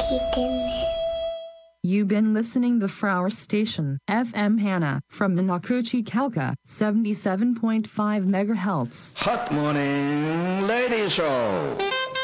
聞いてね。 You've been listening the Flower Station, FM Hana, from Minakuchi, Kalka, 77.5 MHz. Hot Morning Lady Show.